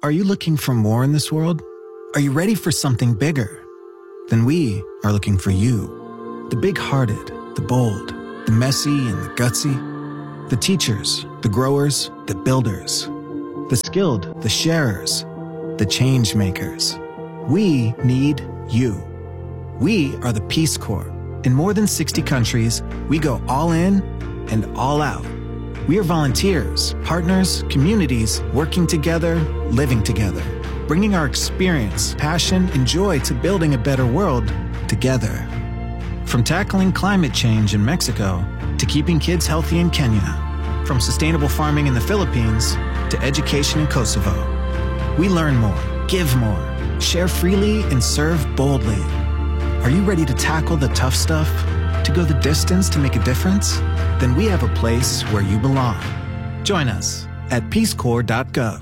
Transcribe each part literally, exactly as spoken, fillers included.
Are you looking for more in this world? Are you ready for something bigger? Then we are looking for you. The big-hearted, the bold, the messy and the gutsy. The teachers, the growers, the builders. The skilled, the sharers, the change makers. We need you. We are the Peace Corps. In more than sixty countries, we go all in and all out. We are volunteers, partners, communities, working together, living together, bringing our experience, passion, and joy to building a better world together. From tackling climate change in Mexico to keeping kids healthy in Kenya, from sustainable farming in the Philippines to education in Kosovo. We learn more, give more, share freely, and serve boldly. Are you ready to tackle the tough stuff? To go the distance to make a difference? Then we have a place where you belong. Join us at peace corps dot gov.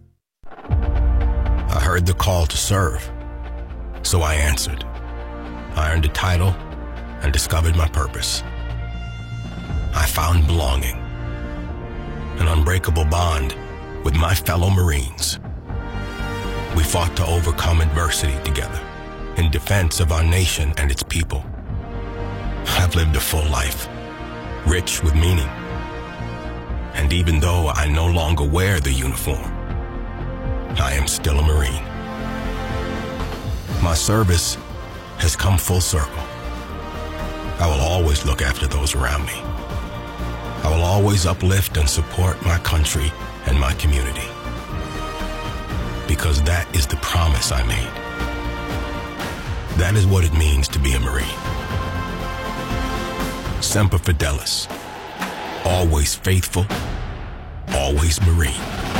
I heard the call to serve, so I answered. I earned a title and discovered my purpose. I found belonging, an unbreakable bond with my fellow Marines. We fought to overcome adversity together in defense of our nation and its people. I've lived a full life, rich with meaning. And even though I no longer wear the uniform, I am still a Marine. My service has come full circle. I will always look after those around me. I will always uplift and support my country and my community. Because that is the promise I made. That is what it means to be a Marine. Semper Fidelis. Always faithful, always Marine.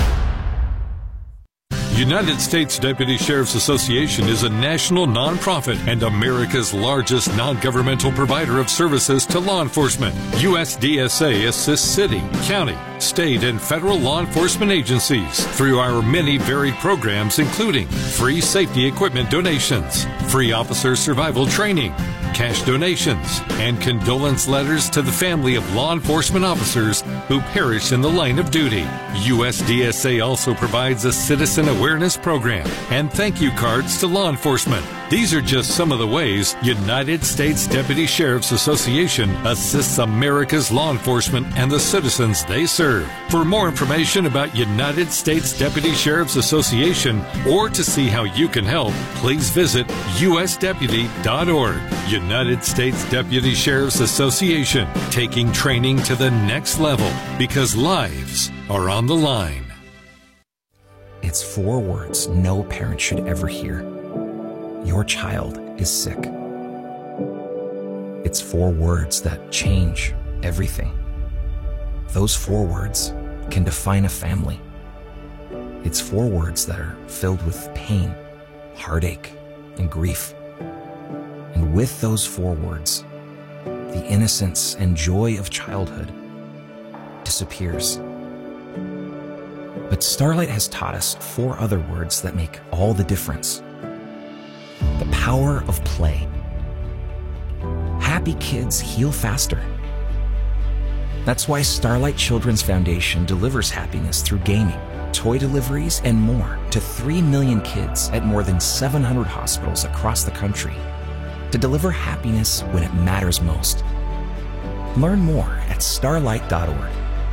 United States Deputy Sheriff's Association is a national nonprofit and America's largest non-governmental provider of services to law enforcement. U S D S A assists city, county, state, and federal law enforcement agencies through our many varied programs, including free safety equipment donations, free officer survival training, cash donations, and condolence letters to the family of law enforcement officers who perish in the line of duty. U S D S A also provides a citizen awareness program and thank you cards to law enforcement. These are just some of the ways United States Deputy Sheriff's Association assists America's law enforcement and the citizens they serve. For more information about United States Deputy Sheriff's Association or to see how you can help, please visit U S deputy dot org. United States Deputy Sheriff's Association, taking training to the next level because lives are on the line. It's four words no parent should ever hear. Your child is sick. It's four words that change everything. Those four words can define a family. It's four words that are filled with pain, heartache, and grief. And with those four words, the innocence and joy of childhood disappears. But Starlight has taught us four other words that make all the difference. The power of play. Happy kids heal faster. That's why Starlight Children's Foundation delivers happiness through gaming, toy deliveries, and more to three million kids at more than seven hundred hospitals across the country to deliver happiness when it matters most. Learn more at starlight dot org.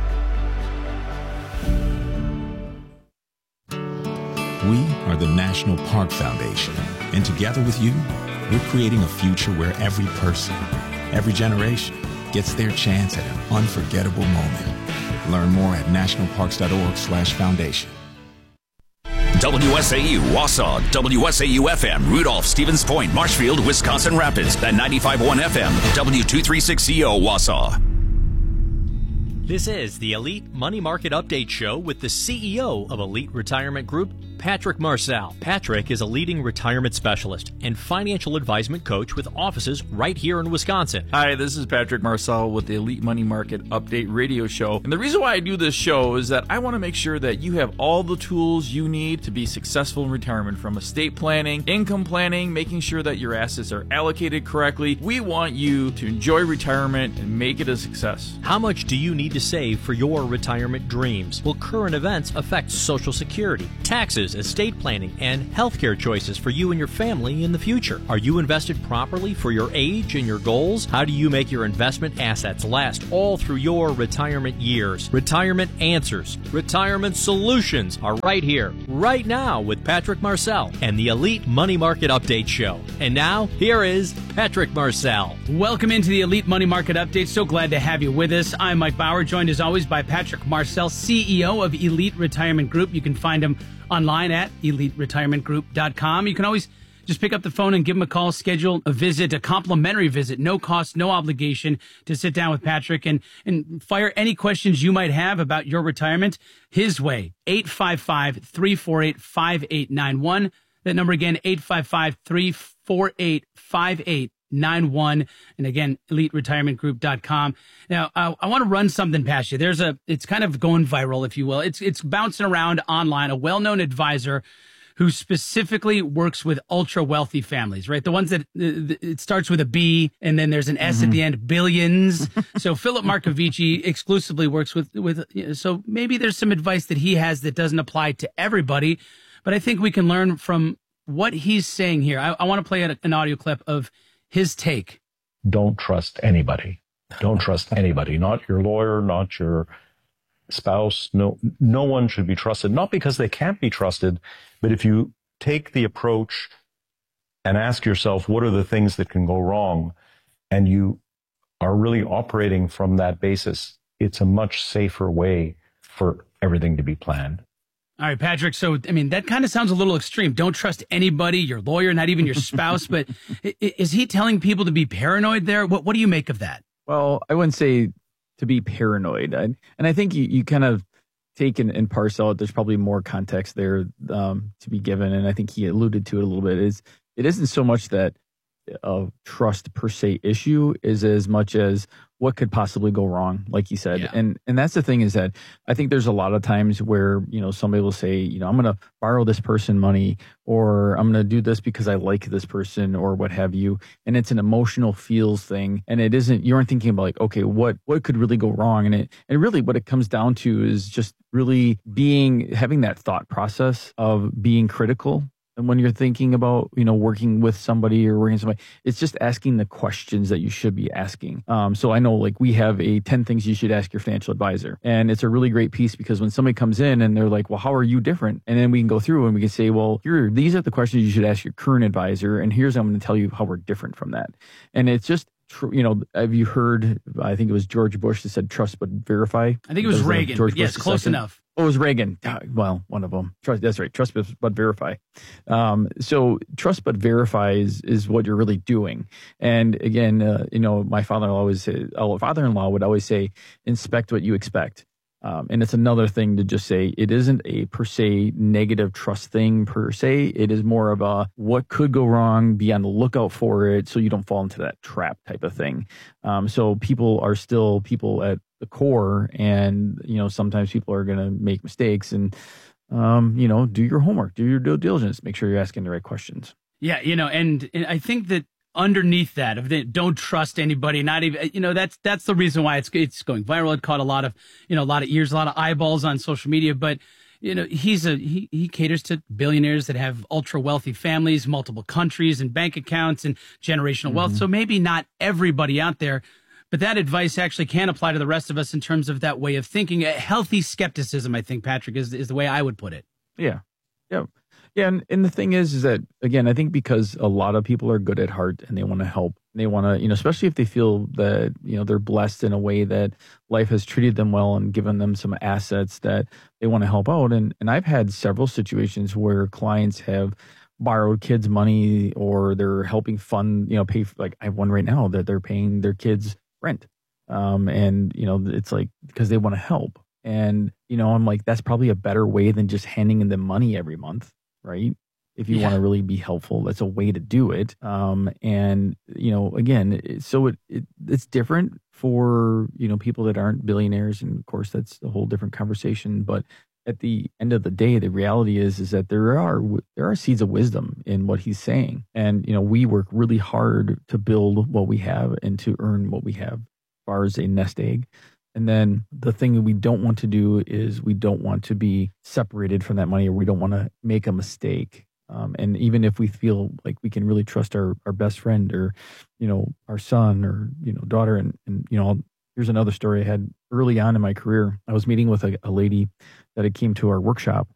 We are the National Park Foundation, and together with you, we're creating a future where every person, every generation, gets their chance at an unforgettable moment. Learn more at national parks dot org slash foundation. W S A U Wausau, W S A U F M, Rudolph, Stevens Point, Marshfield, Wisconsin Rapids, and ninety-five point one F M, W two thirty-six C O Wausau. This is the Elite Money Market Update Show with the C E O of Elite Retirement Group, Patrick Marcel. Patrick is a leading retirement specialist and financial advisement coach with offices right here in Wisconsin. Hi, this is Patrick Marcel with the Elite Money Market Update Radio Show. And the reason why I do this show is that I want to make sure that you have all the tools you need to be successful in retirement, from estate planning, income planning, making sure that your assets are allocated correctly. We want you to enjoy retirement and make it a success. How much do you need to save for your retirement dreams? Will current events affect Social Security, taxes, taxes, estate planning, and healthcare choices for you and your family in the future. Are you invested properly for your age and your goals? How do you make your investment assets last all through your retirement years? Retirement Answers, Retirement Solutions are right here, right now with Patrick Marcel and the Elite Money Market Update Show. And now, here is Patrick Marcel. Welcome into the Elite Money Market Update. So glad to have you with us. I'm Mike Bauer, joined as always by Patrick Marcel, C E O of Elite Retirement Group. You can find him online at elite retirement group dot com. You can always just pick up the phone and give him a call, schedule a visit, a complimentary visit, no cost, no obligation, to sit down with Patrick and, and fire any questions you might have about your retirement his way. eight five five, three four eight, five eight nine one. That number again, eight five five, three four eight, five eight nine one. And again, elite retirement group dot com. Now, I, I want to run something past you. There's a, it's kind of going viral, if you will. It's, it's bouncing around online, a well-known advisor who specifically works with ultra wealthy families, right? The ones that uh, it starts with a B and then there's an S mm-hmm. at the end, billions. So Philip Markovici exclusively works with, with, you know, so maybe there's some advice that he has that doesn't apply to everybody, but I think we can learn from what he's saying here. I, I want to play a, an audio clip of his take. Don't trust anybody. Don't trust anybody, not your lawyer, not your spouse. No, no one should be trusted, not because they can't be trusted, but if you take the approach and ask yourself, what are the things that can go wrong? And you are really operating from that basis, it's a much safer way for everything to be planned. All right, Patrick. So, I mean, that kind of sounds a little extreme. Don't trust anybody, your lawyer, not even your spouse. But is he telling people to be paranoid there? What, what do you make of that? Well, I wouldn't say to be paranoid. I, and I think you, you kind of take and, and parse out, there's probably more context there um, to be given. And I think he alluded to it a little bit. Is it isn't so much that a trust per se issue is as much as what could possibly go wrong, like you said. Yeah. And and that's the thing, is that I think there's a lot of times where, you know, somebody will say, you know, I'm going to borrow this person money, or I'm going to do this because I like this person, or what have you. And it's an emotional feels thing. And it isn't, you aren't thinking about like, okay, what, what could really go wrong? And it, and really what it comes down to is just really being, having that thought process of being critical. And when you're thinking about, you know, working with somebody or working with somebody, it's just asking the questions that you should be asking. Um, so I know, like, we have a ten things you should ask your financial advisor. And it's a really great piece, because when somebody comes in and they're like, well, how are you different? And then we can go through and we can say, well, here, these are the questions you should ask your current advisor. And here's, I'm going to tell you how we're different from that. And it's just, you know, have you heard, I think it was George Bush that said, trust but verify? I think it was Reagan. George yes, Bush close second. enough. Oh, it was Reagan. Well, one of them. Trust, that's right. Trust but verify. Um, so trust but verify is, is what you're really doing. And again, uh, you know, my father-in-law always say, oh, father-in-law would always say, inspect what you expect. Um, and it's another thing to just say, it isn't a per se negative trust thing per se. It is more of a what could go wrong, be on the lookout for it so you don't fall into that trap type of thing. Um, so people are still people at the core, and, you know, sometimes people are going to make mistakes, and, um, you know, do your homework, do your due diligence, make sure you're asking the right questions. Yeah. You know, and, and I think that underneath that, of the, don't trust anybody, not even, you know, that's, that's the reason why it's, it's going viral. It caught a lot of, you know, a lot of ears, a lot of eyeballs on social media, but, you know, he's a, he, he caters to billionaires that have ultra wealthy families, multiple countries and bank accounts and generational mm-hmm. wealth. So maybe not everybody out there, but that advice actually can apply to the rest of us in terms of that way of thinking. A healthy skepticism, I think, Patrick, is, is the way I would put it. Yeah. Yeah. Yeah, and, and the thing is, is that, again, I think because a lot of people are good at heart and they want to help. They want to, you know, especially if they feel that, you know, they're blessed in a way that life has treated them well and given them some assets that they want to help out. And and I've had several situations where clients have borrowed kids money, or they're helping fund, you know, pay for, like I have one right now that they're paying their kids rent. Um, and, you know, it's like, because they want to help. And, you know, I'm like, that's probably a better way than just handing them money every month. Right? If you yeah. want to really be helpful, that's a way to do it. Um, and, you know, again, it, so it, it it's different for, you know, people that aren't billionaires. And of course, that's a whole different conversation. But at the end of the day, the reality is, is that there are, there are seeds of wisdom in what he's saying. And, you know, we work really hard to build what we have and to earn what we have as far as a nest egg. And then the thing that we don't want to do is we don't want to be separated from that money, or we don't want to make a mistake. Um, and even if we feel like we can really trust our, our best friend or, you know, our son or, you know, daughter. And, and you know, here's another story I had early on in my career. I was meeting with a, a lady that had came to our workshop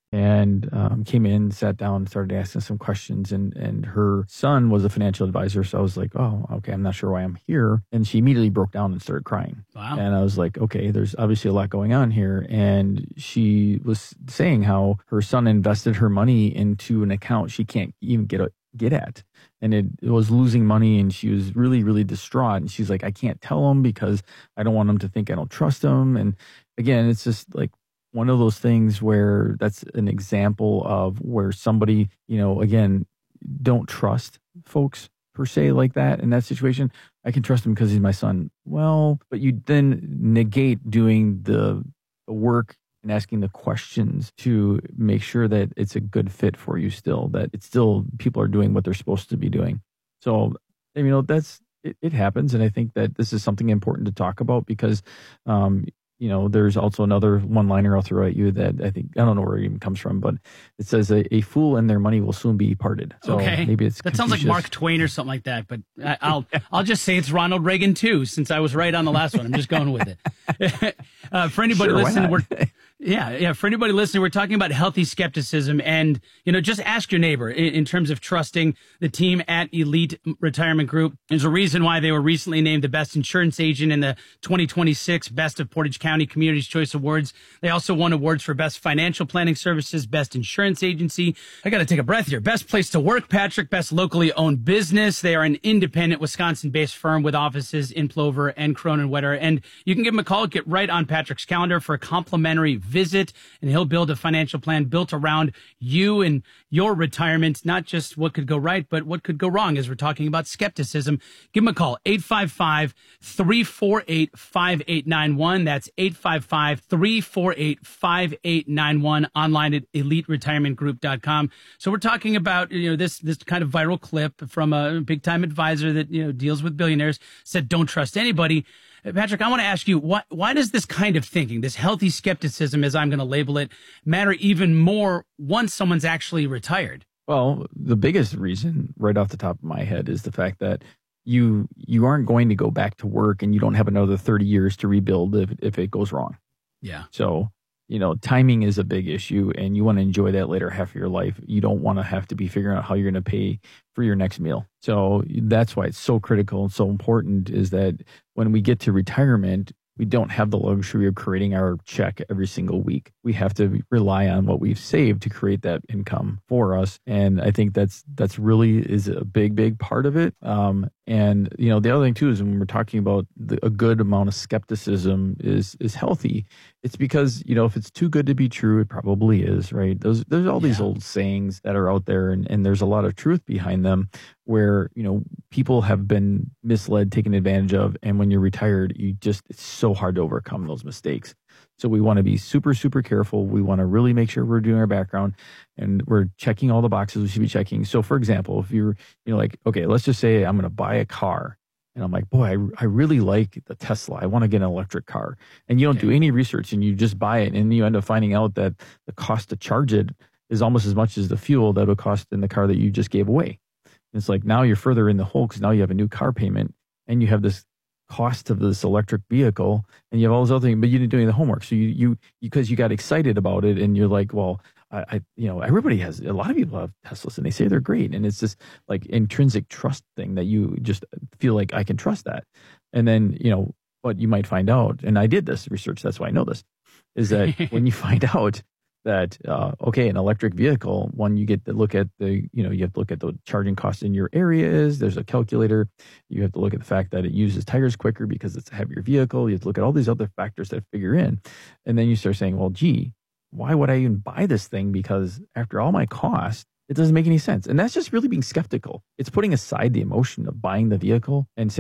and um, came in, sat down, started asking some questions. And, and her son was a financial advisor. So I was like, oh, okay, I'm not sure why I'm here. And she immediately broke down and started crying. Wow. And I was like, okay, there's obviously a lot going on here. And she was saying how her son invested her money into an account she can't even get a, get at. And it, it was losing money, and she was really, really distraught. And she's like, I can't tell him because I don't want him to think I don't trust him. And again, it's just like one of those things where that's an example of where somebody, you know, again, don't trust folks per se like that in that situation. I can trust him because he's my son. Well, but you then negate doing the, the work and asking the questions to make sure that it's a good fit for you still, that it's still people are doing what they're supposed to be doing. So, you know, that's, it, it happens. And I think that this is something important to talk about because, um, you know, there's also another one-liner I'll throw at you that I think, I don't know where it even comes from, but it says a, a fool and their mony will soon be parted. So okay. maybe it's that sounds like Mark Twain or something like that, but I, I'll I'll just say it's Ronald Reagan too, since I was right on the last one. I'm just going with it. uh, for anybody Sure, listening, we're yeah, yeah. For anybody listening, we're talking about healthy skepticism, and you know, just ask your neighbor in, in terms of trusting the team at Elite Retirement Group. There's a reason why they were recently named the best insurance agent in the twenty twenty-six Best of Portage County Communities Choice Awards. They also won awards for best financial planning services, best insurance agency. I got to take a breath here. Best place to work, Patrick. Best locally owned business. They are an independent Wisconsin-based firm with offices in Plover and Cronenwetter, and you can give them a call. Get right on Patrick's calendar for a complimentary visit, and he'll build a financial plan built around you and your retirement, not just what could go right, but what could go wrong, as we're talking about skepticism. Give him a call, eight five five, three four eight, five eight nine one. That's eight five five, three four eight, five eight nine one, online at elite retirement group dot com. So we're talking about, you know, this this kind of viral clip from a big-time advisor that, you know, deals with billionaires, said don't trust anybody. Patrick, I want to ask you, why, why does this kind of thinking, this healthy skepticism, as I'm going to label it, matter even more once someone's actually retired? Well, the biggest reason right off the top of my head is the fact that you you aren't going to go back to work and you don't have another thirty years to rebuild if, if it goes wrong. Yeah. So, you know, timing is a big issue, and you want to enjoy that later half of your life. You don't want to have to be figuring out how you're going to pay for your next meal. So that's why it's so critical and so important, is that when we get to retirement, we don't have the luxury of creating our check every single week. We have to rely on what we've saved to create that income for us. And I think that's that's really is a big, big part of it. Um, and, you know, the other thing, too, is when we're talking about the, a good amount of skepticism is is healthy. It's because, you know, if it's too good to be true, it probably is, right? Those, there's all yeah. these old sayings that are out there, and, and there's a lot of truth behind them where, you know, people have been misled, taken advantage of. And when you're retired, you just, it's so hard to overcome those mistakes. So we want to be super, super careful. We want to really make sure we're doing our background and we're checking all the boxes we should be checking. So for example, if you're, you know, like, okay, let's just say I'm going to buy a car. And I'm like, boy, I, I really like the Tesla. I want to get an electric car. And you don't okay. do any research, and you just buy it. And you end up finding out that the cost to charge it is almost as much as the fuel that would cost in the car that you just gave away. And it's like, now you're further in the hole because now you have a new car payment and you have this cost of this electric vehicle and you have all those other things, but you didn't do any of the homework. So you, you, because you got excited about it and you're like, well, I, I, you know, everybody has, a lot of people have Teslas and they say they're great. And it's this like intrinsic trust thing that you just feel like I can trust that. And then, you know, what you might find out, and I did this research, that's why I know this, is that when you find out that, uh, okay, an electric vehicle, one, you get to look at the, you know, you have to look at the charging costs in your area is, there's a calculator. You have to look at the fact that it uses tires quicker because it's a heavier vehicle. You have to look at all these other factors that figure in. And then you start saying, well, gee, why would I even buy this thing? Because after all my costs, it doesn't make any sense. And that's just really being skeptical. It's putting aside the emotion of buying the vehicle and saying,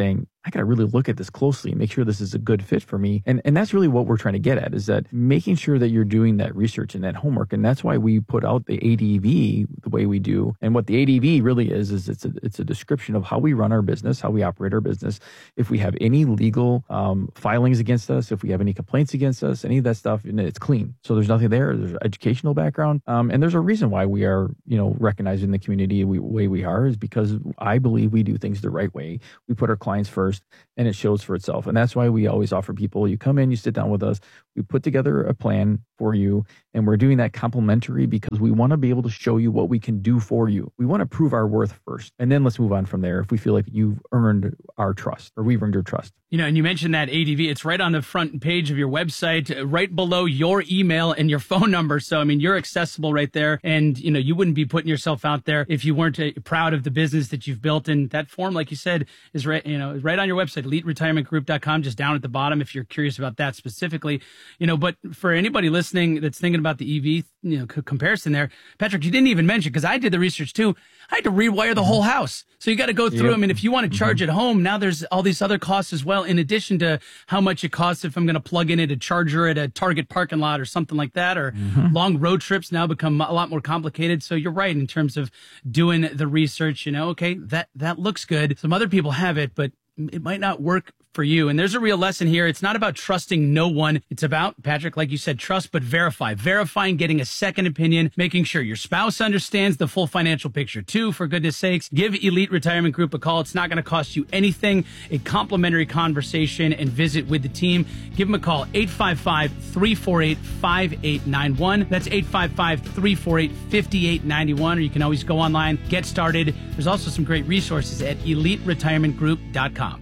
I got to really look at this closely and make sure this is a good fit for me. And and that's really what we're trying to get at, is that making sure that you're doing that research and that homework. And that's why we put out the A D V the way we do. And what the A D V really is, is it's a, it's a description of how we run our business, how we operate our business. If we have any legal um, filings against us, if we have any complaints against us, any of that stuff, and it's clean. So there's nothing there. There's educational background. Um, and there's a reason why we are, you know, recognized in the community the way we are, is because I believe we do things the right way. We put our clients first, and it shows for itself. And that's why we always offer people, you come in, you sit down with us, we put together a plan for you, and we're doing that complimentary because we want to be able to show you what we can do for you. We want to prove our worth first, and then let's move on from there if we feel like you've earned our trust, or we've earned your trust. You know, and you mentioned that A D V, it's right on the front page of your website, right below your email and your phone number. So, I mean, you're accessible right there, and, you know, you wouldn't be putting yourself out there if you weren't uh, proud of the business that you've built. And that form, like you said, is right, you know, right on your website, elite retirement group dot com, just down at the bottom if you're curious about that specifically. You know, but for anybody listening that's thinking about the E V, you know, c- comparison there, Patrick, you didn't even mention, because I did the research too, I had to rewire the whole house. So you got to go through them. Yep. And if you want to charge mm-hmm. at home, now there's all these other costs as well, in addition to how much it costs if I'm going to plug in at a charger at a Target parking lot or something like that, or mm-hmm. long road trips now become a lot more complicated. So you're right in terms of doing the research, you know, okay, that, that looks good. Some other people have it, but it might not work for you. And there's a real lesson here. It's not about trusting no one. It's about, Patrick, like you said, trust, but verify. Verifying, getting a second opinion, making sure your spouse understands the full financial picture too, for goodness sakes. Give Elite Retirement Group a call. It's not going to cost you anything. A complimentary conversation and visit with the team. Give them a call, eight five five, three four eight, five eight nine one. That's eight five five, three four eight, five eight nine one. Or you can always go online, get started. There's also some great resources at elite retirement group dot com.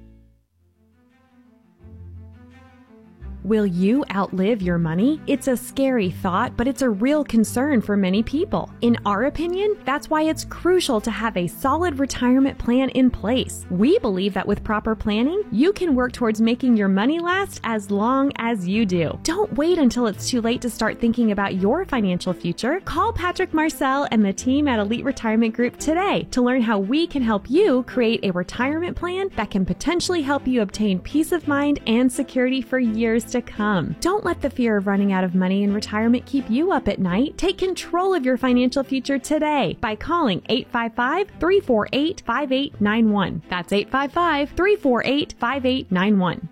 Will you outlive your money? It's a scary thought, but it's a real concern for many people. In our opinion, that's why it's crucial to have a solid retirement plan in place. We believe that with proper planning, you can work towards making your money last as long as you do. Don't wait until it's too late to start thinking about your financial future. Call Patrick Marcel and the team at Elite Retirement Group today to learn how we can help you create a retirement plan that can potentially help you obtain peace of mind and security for years to come. Don't let the fear of running out of money in retirement keep you up at night. Take control of your financial future today by calling eight five five, three four eight, five eight nine one. That's eight five five, three four eight, five eight nine one.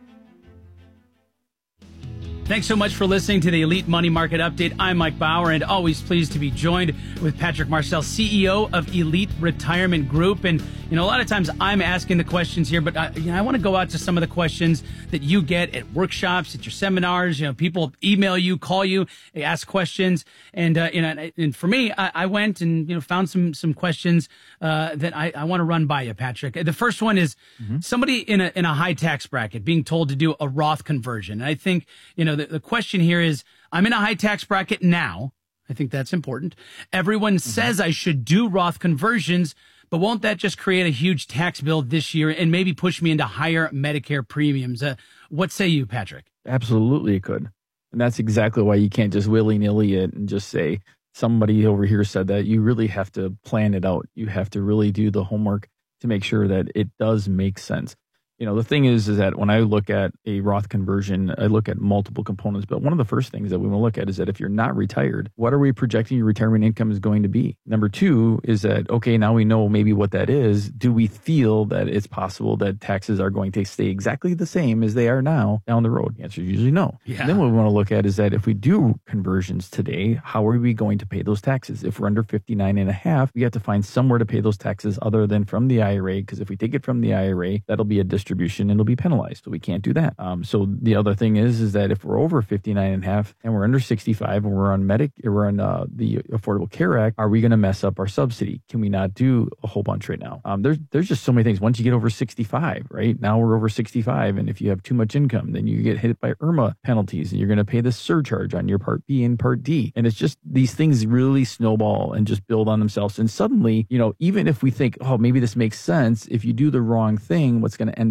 Thanks so much for listening to the Elite Money Market Update. I'm Mike Bauer, and always pleased to be joined with Patrick Marcel, C E O of Elite Retirement Group. And, you know, a lot of times I'm asking the questions here, but I, you know, I want to go out to some of the questions that you get at workshops, at your seminars. You know, people email you, call you, they ask questions. And, uh, you know, and for me, I, I went and, you know, found some, some questions uh, that I, I want to run by you, Patrick. The first one is mm-hmm. somebody in a, in a high tax bracket being told to do a Roth conversion. And I think, you know, The, the question here is, I'm in a high tax bracket now. I think that's important. Everyone mm-hmm. says I should do Roth conversions, but won't that just create a huge tax bill this year and maybe push me into higher Medicare premiums? Uh, what say you, Patrick? Absolutely, it could. And that's exactly why you can't just willy-nilly it and just say, somebody over here said that. You really have to plan it out. You have to really do the homework to make sure that it does make sense. You know, the thing is, is that when I look at a Roth conversion, I look at multiple components. But one of the first things that we want to look at is that if you're not retired, what are we projecting your retirement income is going to be? Number two is that, okay, now we know maybe what that is. Do we feel that it's possible that taxes are going to stay exactly the same as they are now down the road? The answer is usually no. Yeah. And then what we want to look at is that if we do conversions today, how are we going to pay those taxes? If we're under fifty-nine and a half, we have to find somewhere to pay those taxes other than from the I R A, because if we take it from the I R A, that'll be a distribution and it'll be penalized. So we can't do that. Um, so the other thing is, is that if we're over fifty-nine and a half and we're under sixty-five and we're on Medic, we're on uh, the Affordable Care Act, are we going to mess up our subsidy? Can we not do a whole bunch right now? Um, there's, there's just so many things. Once you get over sixty-five, right now we're over sixty-five. And if you have too much income, then you get hit by I R M A penalties and you're going to pay the surcharge on your Part B and Part D. And it's just, these things really snowball and just build on themselves. And suddenly, you know, even if we think, oh, maybe this makes sense, if you do the wrong thing, what's going to end up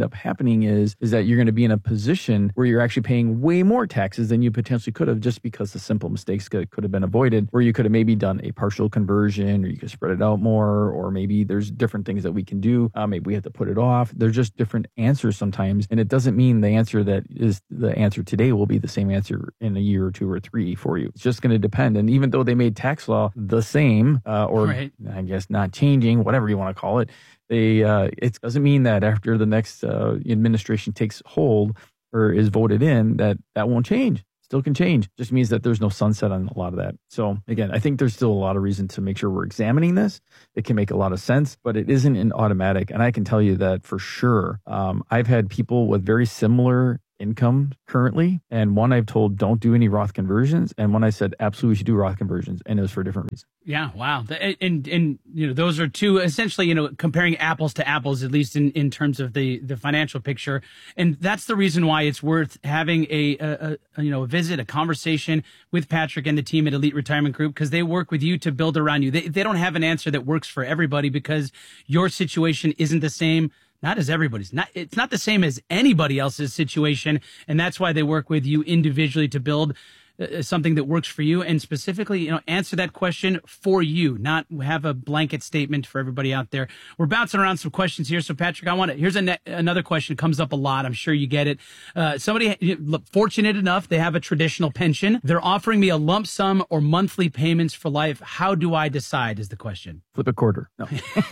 up happening is, is that you're going to be in a position where you're actually paying way more taxes than you potentially could have, just because the simple mistakes could, could have been avoided, where you could have maybe done a partial conversion, or you could spread it out more, or maybe there's different things that we can do. Uh, maybe we have to put it off. There's just different answers sometimes. And it doesn't mean the answer that is the answer today will be the same answer in a year or two or three for you. It's just going to depend. And even though they made tax law the same, uh, or right. I guess not changing, whatever you want to call it, they uh, it doesn't mean that after the next uh, administration takes hold or is voted in, that that won't change. Still can change. Just means that there's no sunset on a lot of that. So again, I think there's still a lot of reason to make sure we're examining this. It can make a lot of sense, but it isn't an automatic. And I can tell you that for sure. Um, I've had people with very similar income currently, and one I've told don't do any Roth conversions, and one I said absolutely should do Roth conversions, and it was for a different reason. Yeah, wow. And, and and you know, those are two essentially, you know, comparing apples to apples, at least in, in terms of the, the financial picture. And that's the reason why it's worth having a, a, a you know a visit, a conversation with Patrick and the team at Elite Retirement Group, because they work with you to build around you. They they don't have an answer that works for everybody, because your situation isn't the same. Not as everybody's. Not it's not the same as anybody else's situation, and that's why they work with you individually to build uh, something that works for you, and specifically, you know, answer that question for you, not have a blanket statement for everybody out there. We're bouncing around some questions here, so Patrick, I want to. Here's a ne- another question. It comes up a lot. I'm sure you get it. Uh, somebody look, fortunate enough, they have a traditional pension. They're offering me a lump sum or monthly payments for life. How do I decide? Is the question. Flip a quarter. No.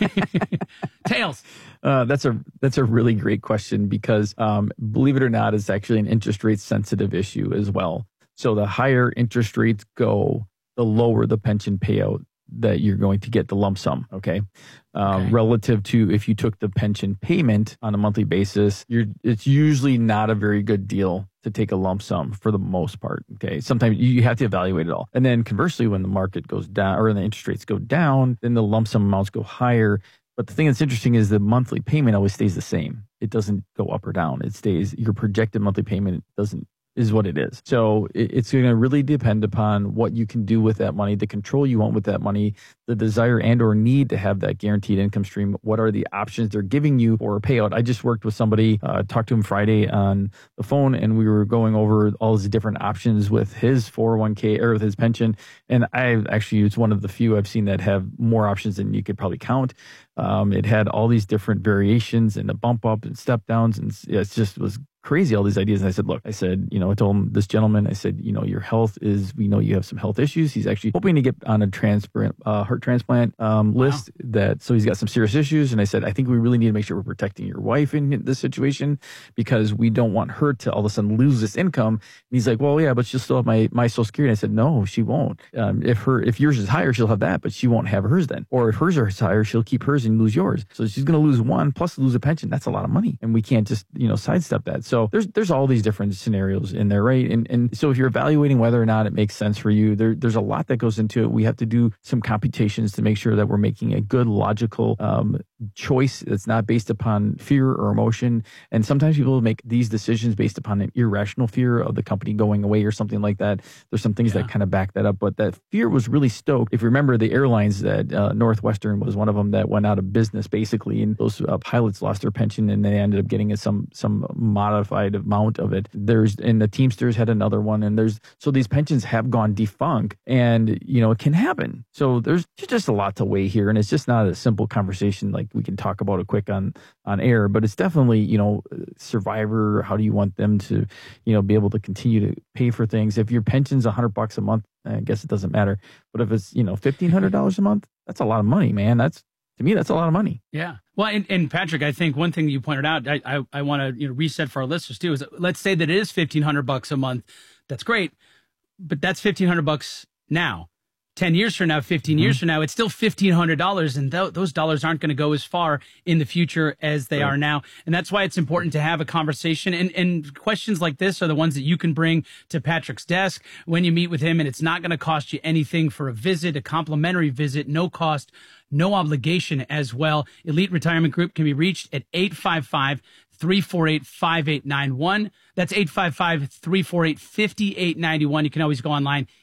Tails. Uh, that's a that's a really great question, because um, believe it or not, it's actually an interest rate sensitive issue as well. So the higher interest rates go, the lower the pension payout that you're going to get, the lump sum. Okay, um, okay. Relative to if you took the pension payment on a monthly basis, you're it's usually not a very good deal to take a lump sum for the most part. Okay, sometimes you have to evaluate it all, and then conversely, when the market goes down or the interest rates go down, then the lump sum amounts go higher. But the thing that's interesting is the monthly payment always stays the same. It doesn't go up or down. It stays, your projected monthly payment doesn't, is what it is. So it, it's going to really depend upon what you can do with that money, the control you want with that money, the desire and or need to have that guaranteed income stream. What are the options they're giving you for a payout? I just worked with somebody, uh, talked to him Friday on the phone, and we were going over all these different options with his four oh one k or with his pension. And I actually, it's one of the few I've seen that have more options than you could probably count. Um, it had all these different variations and a bump up and step downs, and it just was crazy, all these ideas. And I said, look, I said, you know, I told him, this gentleman, I said, you know, your health is, we know you have some health issues. He's actually hoping to get on a transplant, uh, heart transplant um, list wow. that, so he's got some serious issues. And I said, I think we really need to make sure we're protecting your wife in this situation, because we don't want her to all of a sudden lose this income. And he's like, well, yeah, but she'll still have my, my Social Security. And I said, no, she won't. Um, if her, if yours is higher, she'll have that, but she won't have hers then. Or if hers is higher, she'll keep hers and lose yours. So she's going to lose one plus lose a pension. That's a lot of money. And we can't just, you know, sidestep that. So there's, there's all these different scenarios in there, right? And and so if you're evaluating whether or not it makes sense for you, there, there's a lot that goes into it. We have to do some computations to make sure that we're making a good, logical um, choice that's not based upon fear or emotion. And sometimes people make these decisions based upon an irrational fear of the company going away or something like that. There's some things yeah. that kind of back that up, but that fear was really stoked. If you remember the airlines, that uh, Northwestern was one of them that went out of business basically, and those uh, pilots lost their pension and they ended up getting some some modified amount of it. There's, and the Teamsters had another one, and there's, so these pensions have gone defunct, and you know, it can happen. So there's just a lot to weigh here, and it's just not a simple conversation like we can talk about it quick on on air, but it's definitely, you know, survivor, how do you want them to, you know, be able to continue to pay for things? If your pension's a hundred bucks a month, I guess it doesn't matter. But if it's, you know, fifteen hundred dollars a month, that's a lot of money, man. That's, to me, that's a lot of money. Yeah. Well, and, and Patrick, I think one thing you pointed out, I I, I want to, you know, reset for our listeners too, is let's say that it is fifteen hundred bucks a month. That's great, but that's fifteen hundred bucks now. Ten years from now, fifteen mm-hmm. years from now, it's still fifteen hundred dollars, and th- those dollars aren't going to go as far in the future as they right. are now. And that's why it's important to have a conversation. And, and questions like this are the ones that you can bring to Patrick's desk when you meet with him, and it's not going to cost you anything for a visit, a complimentary visit, no cost, no obligation as well. Elite Retirement Group can be reached at eight five five, three four eight, five eight nine one. That's eight five five, three four eight, five eight nine one. You can always go online,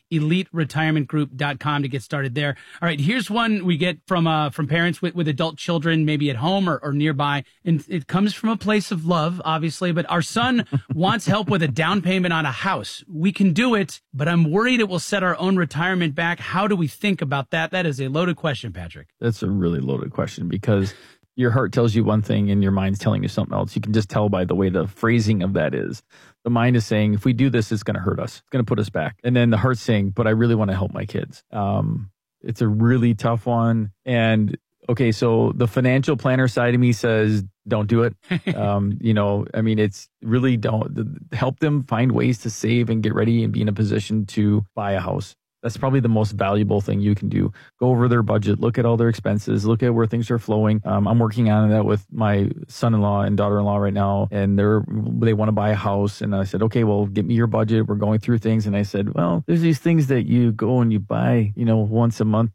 elite retirement group dot com to get started there. All right, here's one we get from uh, from parents with, with adult children, maybe at home or, or nearby. And it comes from a place of love, obviously, but our son wants help with a down payment on a house. We can do it, but I'm worried it will set our own retirement back. How do we think about that? That is a loaded question, Patrick. That's a really loaded question because your heart tells you one thing and your mind's telling you something else. You can just tell by the way the phrasing of that is. The mind is saying, if we do this, it's going to hurt us. It's going to put us back. And then the heart's saying, but I really want to help my kids. Um, it's a really tough one. And okay, so the financial planner side of me says, don't do it. um, you know, I mean, it's really don't help them find ways to save and get ready and be in a position to buy a house. That's probably the most valuable thing you can do. Go over their budget, look at all their expenses, look at where things are flowing. Um, I'm working on that with my son-in-law and daughter-in-law right now, and they're they want to buy a house. And I said, okay, well, get me your budget. We're going through things. And I said, well, there's these things that you go and you buy, you know, once a month